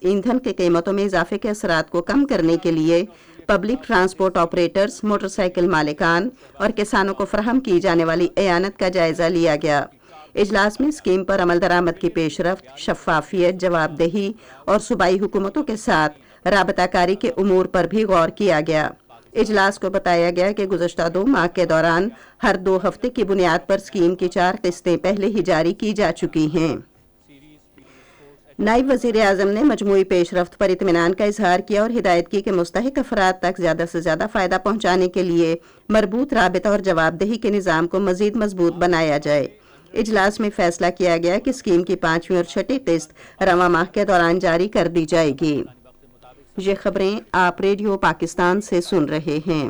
ایندھن کی قیمتوں میں اضافے کے اثرات کو کم کرنے کے لیے public transport operators, motor cycle مالکان اور کسانوں کو فراہم کی جانے والی اعانت کا جائزہ لیا گیا۔ اجلاس میں اسکیم پر عمل درآمد کی پیش رفت، شفافیت، جواب دہی اور صوبائی حکومتوں کے ساتھ رابطہ کاری کے امور پر بھی غور کیا گیا۔ اجلاس کو بتایا گیا کہ گزشتہ 2 ماہ کے دوران ہر 2 ہفتے کی بنیاد پر اسکیم کی 4 قسطیں پہلے ہی جاری کی جا چکی ہیں۔ نائب وزیر اعظم نے مجموعی پیش رفت پر اطمینان کا اظہار کیا اور ہدایت کی کہ مستحق افراد تک زیادہ سے زیادہ فائدہ پہنچانے کے لیے مربوط رابطہ اور جواب دہی کے نظام کو مزید مضبوط بنایا جائے۔ اجلاس میں فیصلہ کیا گیا کہ اسکیم کی 5ویں اور 6ٹھی قسط رواں ماہ کے دوران جاری کر دی جائے گی۔ یہ خبریں آپ ریڈیو پاکستان سے سن رہے ہیں۔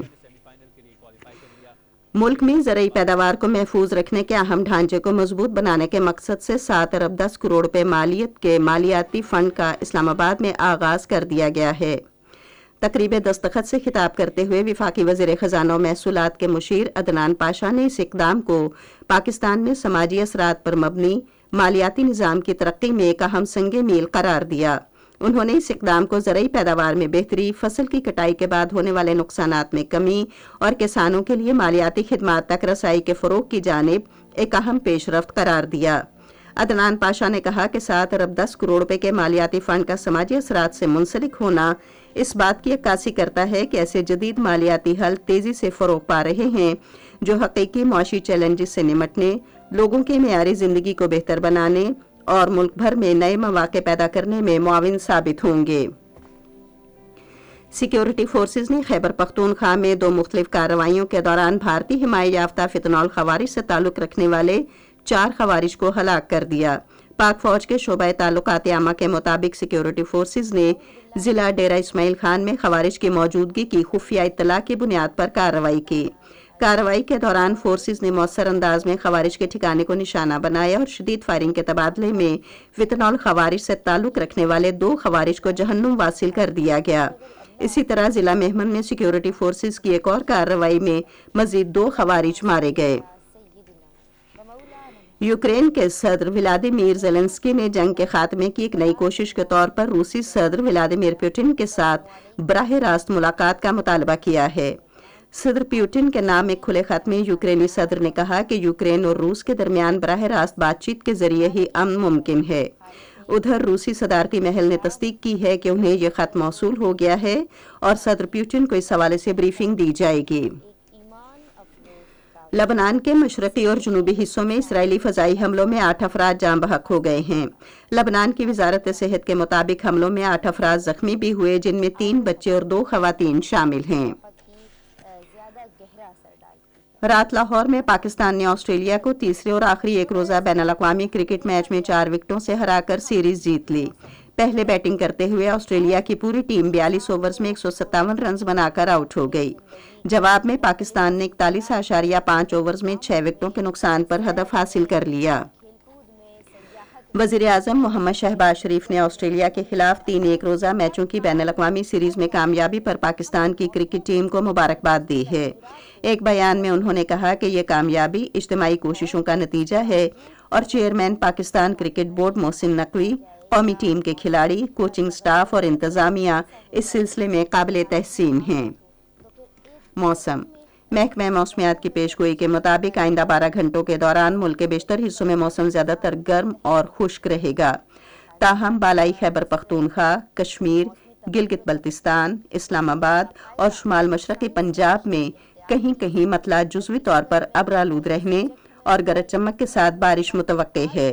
ملک میں زرعی پیداوار کو محفوظ رکھنے کے اہم ڈھانچے کو مضبوط بنانے کے مقصد سے 7 ارب 10 کروڑ روپے مالیت کے مالیاتی فنڈ کا اسلام آباد میں آغاز کر دیا گیا ہے۔ تقریب دستخط سے خطاب کرتے ہوئے وفاقی وزیر خزانہ و محصولات کے مشیر عدنان پاشا نے اس اقدام کو پاکستان میں سماجی اثرات پر مبنی مالیاتی نظام کی ترقی میں ایک اہم سنگ میل قرار دیا۔ انہوں نے اس اقدام کو زرعی پیداوار میں بہتری، فصل کی کٹائی کے بعد ہونے والے نقصانات میں کمی اور کسانوں کے لیے مالیاتی خدمات تک رسائی کے فروغ کی جانب ایک اہم پیش رفت قرار دیا۔ عدنان پاشا نے کہا کہ 7 ارب 10 کروڑ روپے کے مالیاتی فنڈ کا سماجی اثرات سے منسلک ہونا اس بات کی عکاسی کرتا ہے کہ ایسے جدید مالیاتی حل تیزی سے فروغ پا رہے ہیں جو حقیقی معاشی چیلنجز سے نمٹنے، لوگوں کے معیاری زندگی کو بہتر بنانے اور ملک بھر میں نئے مواقع پیدا کرنے میں معاون ثابت ہوں گے۔ سیکیورٹی فورسز نے خیبر پختونخوا میں 2 مختلف کارروائیوں کے دوران بھارتی حمایت یافتہ فتنول خوارج سے تعلق رکھنے والے 4 خوارج کو ہلاک کر دیا۔ پاک فوج کے شعبہ تعلقات عامہ کے مطابق سیکیورٹی فورسز نے ضلع ڈیرہ اسماعیل خان میں خوارج کی موجودگی کی خفیہ اطلاع کی بنیاد پر کارروائی کی۔ کارروائی کے دوران فورسز نے مؤثر انداز میں خوارج کے ٹھکانے کو نشانہ بنایا اور شدید فائرنگ کے تبادلے میں فتنول خوارج سے تعلق رکھنے والے 2 خوارج کو جہنم واصل کر دیا گیا۔ اسی طرح ضلع مہمن میں سیکیورٹی فورسز کی ایک اور کارروائی میں مزید 2 خوارج مارے گئے۔ یوکرین کے صدر ولادیمیر زیلنسکی نے جنگ کے خاتمے کی ایک نئی کوشش کے طور پر روسی صدر ولادیمیر پوٹن کے ساتھ براہ راست ملاقات کا مطالبہ کیا ہے۔ صدر پیوٹن کے نام ایک کھلے خط میں یوکرینی صدر نے کہا کہ یوکرین اور روس کے درمیان براہ راست بات چیت کے ذریعے ہی امن ممکن ہے۔ ادھر روسی صدارتی محل نے تصدیق کی ہے کہ انہیں یہ خط موصول ہو گیا ہے اور صدر پیوٹن کو اس حوالے سے بریفنگ دی جائے گی۔ لبنان کے مشرقی اور جنوبی حصوں میں اسرائیلی فضائی حملوں میں 8 افراد جاں بحق ہو گئے ہیں۔ لبنان کی وزارت صحت کے مطابق حملوں میں 8 افراد زخمی بھی ہوئے، جن میں 3 بچے اور 2 خواتین شامل ہیں۔ رات لاہور میں پاکستان نے آسٹریلیا کو تیسرے اور آخری ایک روزہ بین الاقوامی کرکٹ میچ میں 4 وکٹوں سے ہرا کر سیریز جیت لی۔ پہلے بیٹنگ کرتے ہوئے آسٹریلیا کی پوری ٹیم 42 اوورز میں 157 رنز بنا کر آؤٹ ہو گئی۔ جواب میں پاکستان نے 41.5 اوورز میں 6 وکٹوں کے نقصان پر ہدف حاصل کر لیا۔ وزیر اعظم محمد شہباز شریف نے آسٹریلیا کے خلاف 3 ایک روزہ میچوں کی بین الاقوامی سیریز میں کامیابی پر پاکستان کی کرکٹ ٹیم کو مبارکباد دی ہے۔ ایک بیان میں انہوں نے کہا کہ یہ کامیابی اجتماعی کوششوں کا نتیجہ ہے اور chairman Pakistan cricket board Mohsin Naqvi, قومی ٹیم کے کھلاڑی، کوچنگ سٹاف اور انتظامیہ اس سلسلے میں قابل تحسین ہیں۔ موسم۔ محکمہ موسمیات کی پیشگوئی کے مطابق آئندہ 12 گھنٹوں کے دوران ملک کے بیشتر حصوں میں موسم زیادہ تر گرم اور خشک رہے گا، تاہم بالائی خیبر پختونخوا، کشمیر، گلگت بلتستان، اسلام آباد اور شمال مشرقی پنجاب میں کہیں کہیں مطلع جزوی طور پر ابرآلود رہنے اور گرج چمک کے ساتھ بارش متوقع ہے۔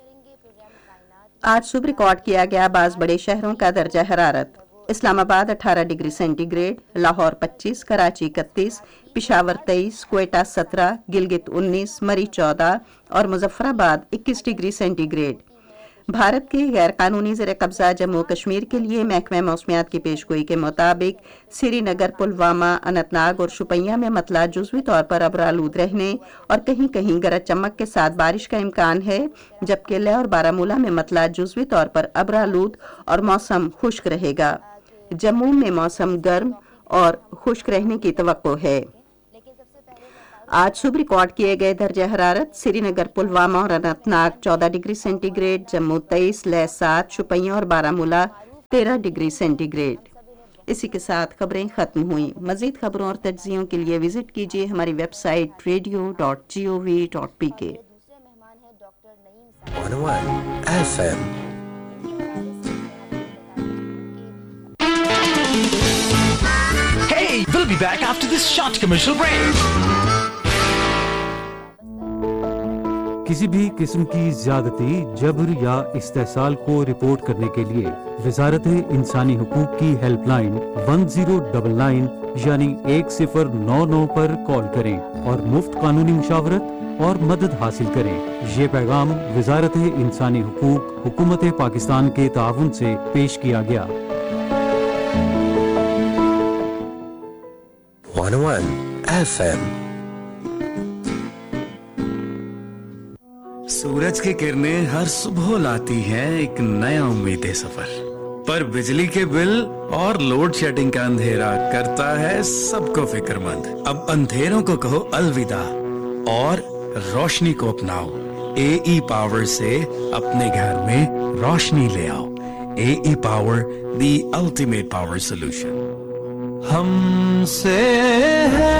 آج صبح ریکارڈ کیا گیا بعض بڑے شہروں کا درجہ حرارت: اسلام آباد 18 degree centi grade, Lahore 25، Karachi 31، Peshawar 23، Quetta 17، Gilgit 19، مری 14 اور مظفر آباد 21 ڈگری سینٹی گریڈ۔ بھارت کے غیر قانونی زیر قبضہ جموں کشمیر کے لیے محکمہ موسمیات کی پیشگوئی کے مطابق سری نگر، پلوامہ، اننت ناگ اور شوپیاں میں مطلع جزوی طور پر ابرآلود رہنے اور کہیں کہیں گرج چمک کے ساتھ بارش کا امکان ہے، جبکہ لیہ اور بارہمولہ میں مطلع جزوی طور پر ابرآلود اور موسم خشک رہے گا۔ جموں میں موسم گرم اور خشک رہنے کی توقع ہے۔ آج صبح ریکارڈ کیے گئے درجہ حرارت: سری نگر، پلوامہ اور Anant Nag 14 degree centi grade, Jammu 23، Leh 7، Shopian اور بارہمولہ 13 डिग्री सेंटीग्रेड। इसी के साथ खबरें खत्म हुई। मजीद खबरों और तज्जियों के लिए विजिट कीजिए हमारी website radio.gov.pk। 101 FM। Hey, we'll be back after this short commercial break. किसी भी किस्म की ज्यादती, जबर या इस्तेहसाल को रिपोर्ट करने के लिए वजारत इंसानी हुकूक की हेल्पलाइन 1099 यानी 1099 पर कॉल करें और मुफ्त कानूनी मुशावरत और मदद हासिल करें। ये पैगाम वजारत इंसानी हुकूक हुकूमत पाकिस्तान के ताउन से पेश किया गया। 101 FM। सूरज की किरणें हर सुबह लाती हैं एक नया उम्मीदें सफर, पर बिजली के बिल और लोड शेडिंग का अंधेरा करता है सबको फिक्रमंद। अब अंधेरों को कहो अलविदा और रोशनी को अपनाओ। AE पावर से अपने घर में रोशनी ले आओ। AE power, the ultimate power solution। हमसे है